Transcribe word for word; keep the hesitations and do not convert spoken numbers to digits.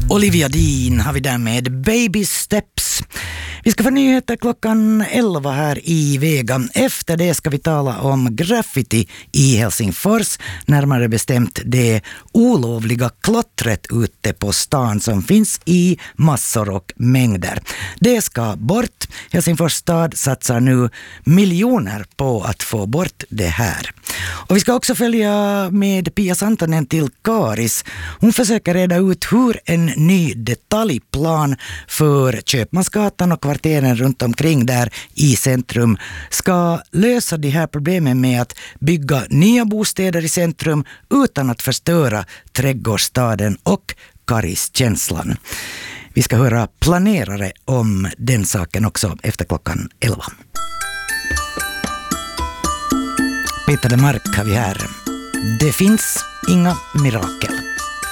Olivia Dean har vi där med Baby Steps. Vi ska få nyheter klockan elva här i Vega. Efter det ska vi tala om graffiti i Helsingfors. Närmare bestämt det olovliga klottret ute på stan som finns i massor och mängder. Det ska bort. Helsingfors stad satsar nu miljoner på att få bort det här. Och vi ska också följa med Pia Santonen till Karis. Hon försöker reda ut hur en ny detaljplan för Köpmansgatan och kvarteren runt omkring där i centrum ska lösa de här problemen med att bygga nya bostäder i centrum utan att förstöra trädgårdsstaden och Kariskänslan. Vi ska höra planerare om den saken också efter klockan elva. Peter de Mark har vi här. Det finns inga mirakel.